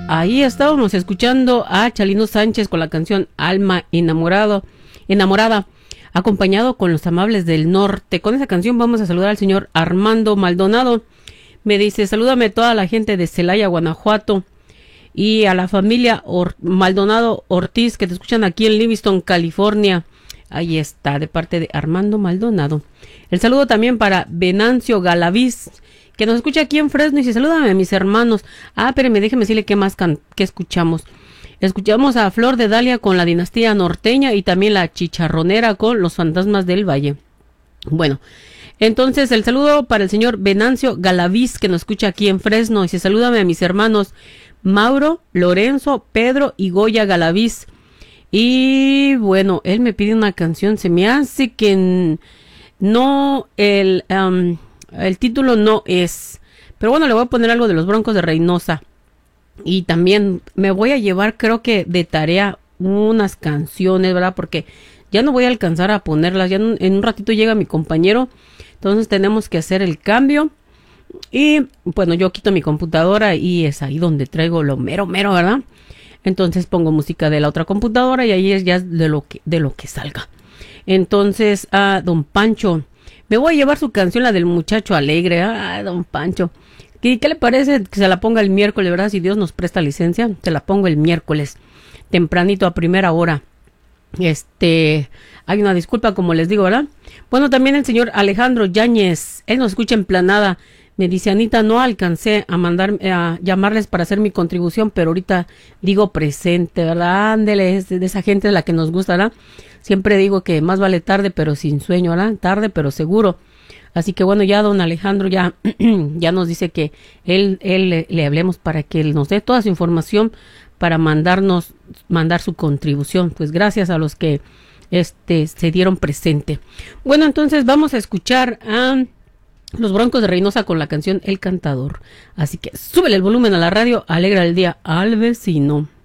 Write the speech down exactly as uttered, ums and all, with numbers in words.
ahí estábamos escuchando a Chalino Sánchez con la canción Alma Enamorado, Enamorada, acompañado con Los Amables del Norte. Con esa canción vamos a saludar al señor Armando Maldonado. Me dice, salúdame a toda la gente de Celaya, Guanajuato, y a la familia Or- Maldonado Ortiz, que te escuchan aquí en Livingston, California. Ahí está, de parte de Armando Maldonado. El saludo también para Venancio Galaviz, que nos escucha aquí en Fresno, y dice, salúdame a mis hermanos. Ah, espérame, déjeme decirle qué más can- qué escuchamos. Escuchamos a Flor de Dalia con la Dinastía Norteña y también la Chicharronera con Los Fantasmas del Valle. Bueno, entonces el saludo para el señor Venancio Galaviz, que nos escucha aquí en Fresno, y dice, salúdame a mis hermanos Mauro, Lorenzo, Pedro y Goya Galaviz. Y bueno, él me pide una canción, se me hace que no, el, um, el título no es, pero bueno, le voy a poner algo de los Broncos de Reynosa. Y también me voy a llevar, creo que de tarea, unas canciones, ¿verdad? Porque ya no voy a alcanzar a ponerlas, ya en, en un ratito llega mi compañero, entonces tenemos que hacer el cambio. Y bueno, yo quito mi computadora y es ahí donde traigo lo mero, mero, ¿verdad? Entonces pongo música de la otra computadora y ahí es ya de lo que, de lo que salga. Entonces, a don Pancho, me voy a llevar su canción, la del Muchacho Alegre. Ah, don Pancho, ¿qué, qué le parece que se la ponga el miércoles, verdad? Si Dios nos presta licencia, se la pongo el miércoles, tempranito a primera hora. Este, hay una disculpa, como les digo, ¿verdad? Bueno, también el señor Alejandro Yáñez, él nos escucha en Planada. Me dice, Anita, no alcancé a mandar, a llamarles para hacer mi contribución, pero ahorita digo presente, ¿verdad? Ándele, es de esa gente de la que nos gusta, ¿verdad? Siempre digo que más vale tarde, pero sin sueño, ¿verdad? Tarde, pero seguro. Así que bueno, ya don Alejandro ya, ya nos dice que él, él le, le hablemos para que él nos dé toda su información para mandarnos, mandar su contribución. Pues gracias a los que este se dieron presente. Bueno, entonces vamos a escuchar a Los Broncos de Reynosa con la canción El Cantador. Así que súbele el volumen a la radio, alegra el día al vecino.